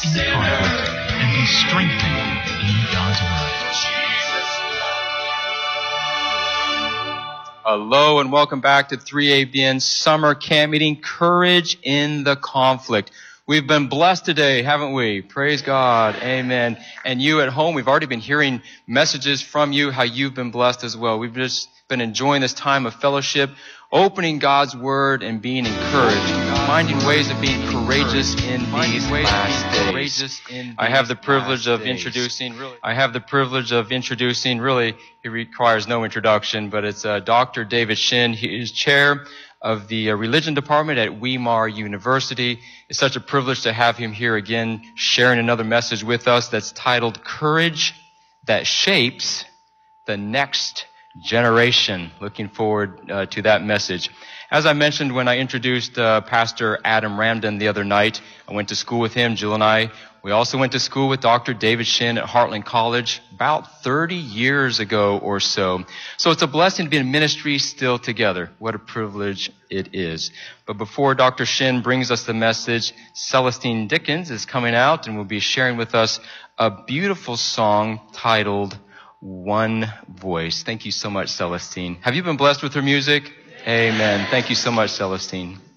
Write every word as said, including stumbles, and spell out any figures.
in the conflict and be strengthened in God's Word. Hello and welcome back to three A B N Summer Camp Meeting, Courage in the Conflict. We've been blessed today, haven't we? Praise God. Amen. And you at home, we've already been hearing messages from you, how you've been blessed as well. We've just been enjoying this time of fellowship, opening God's Word and being encouraged, finding ways of being courageous in these last days. I have the privilege of introducing, really, I have the privilege of introducing, really, it requires no introduction, but it's uh, Doctor David Shin. He is chair of the uh, religion department at Weimar University. It's such a privilege to have him here again, sharing another message with us that's titled Courage That Shapes the Next Generation. Looking forward uh, to that message. As I mentioned when I introduced uh, Pastor Adam Ramden the other night, I went to school with him, Jill and I. We also went to school with Doctor David Shin at Heartland College about thirty years ago or so. So it's a blessing to be in ministry still together. What a privilege it is. But before Doctor Shin brings us the message, Celestine Dickens is coming out and will be sharing with us a beautiful song titled One Voice. Thank you so much, Celestine. Have you been blessed with her music? Amen. Thank you so much, Celestine.